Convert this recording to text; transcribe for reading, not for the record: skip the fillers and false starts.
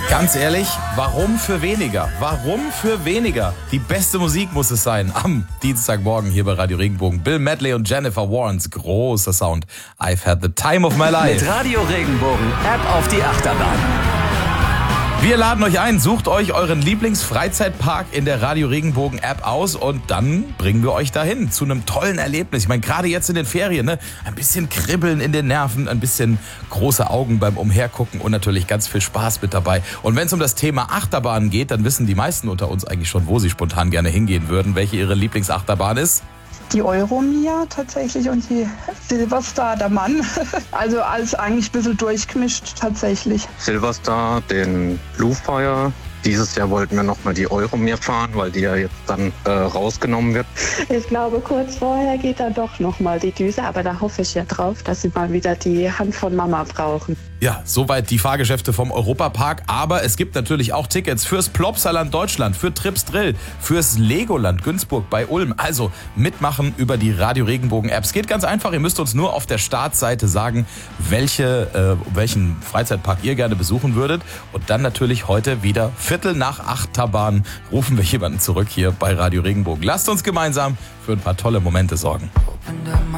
Ganz ehrlich, warum für weniger? Warum für weniger? Die beste Musik muss es sein. Am Dienstagmorgen hier bei Radio Regenbogen. Bill Medley und Jennifer Warnes. Großer Sound. I've had the time of my life. Mit Radio Regenbogen. Ab auf die Achterbahn. Wir laden euch ein, sucht euch euren Lieblingsfreizeitpark in der Radio Regenbogen App aus und dann bringen wir euch dahin zu einem tollen Erlebnis. Ich meine, gerade jetzt in den Ferien, ne? Ein bisschen Kribbeln in den Nerven, ein bisschen große Augen beim Umhergucken und natürlich ganz viel Spaß mit dabei. Und wenn es um das Thema Achterbahnen geht, dann wissen die meisten unter uns eigentlich schon, wo sie spontan gerne hingehen würden, welche ihre Lieblingsachterbahn ist. Die Euromia tatsächlich und die Silverstar, der Mann. Also alles eigentlich ein bisschen durchgemischt tatsächlich. Silverstar, den Bluefire. Dieses Jahr wollten wir nochmal die Euromir fahren, weil die ja jetzt dann rausgenommen wird. Ich glaube, kurz vorher geht dann doch nochmal die Düse, aber da hoffe ich ja drauf, dass sie mal wieder die Hand von Mama brauchen. Ja, soweit die Fahrgeschäfte vom Europapark. Aber es gibt natürlich auch Tickets fürs Plopsaland Deutschland, für Trips Drill, fürs Legoland Günzburg bei Ulm. Also mitmachen über die Radio Regenbogen App. Es geht ganz einfach. Ihr müsst uns nur auf der Startseite sagen, welchen Freizeitpark ihr gerne besuchen würdet. Und dann natürlich heute wieder 7:45 Achterbahn rufen wir jemanden zurück hier bei Radio Regenbogen. Lasst uns gemeinsam für ein paar tolle Momente sorgen.